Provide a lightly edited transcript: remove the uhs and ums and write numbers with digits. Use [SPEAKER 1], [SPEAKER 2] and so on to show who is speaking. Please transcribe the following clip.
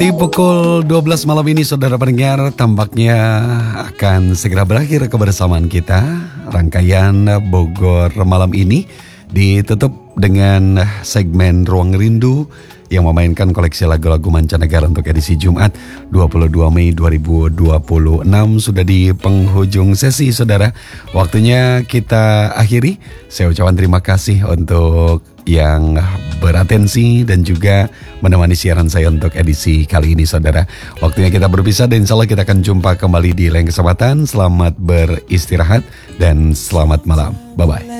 [SPEAKER 1] Di pukul 12 malam ini saudara pendengar, tampaknya akan segera berakhir kebersamaan kita. Rangkaian Bogor malam ini ditutup dengan segmen Ruang Rindu yang memainkan koleksi lagu-lagu mancanegara untuk edisi Jumat 22 Mei 2026. Sudah di penghujung sesi saudara. Waktunya kita akhiri. Saya ucapkan terima kasih untuk yang beratensi dan juga menemani siaran saya untuk edisi kali ini saudara. Waktunya kita berpisah dan insya Allah kita akan jumpa kembali di lain kesempatan. Selamat beristirahat dan selamat malam. Bye-bye.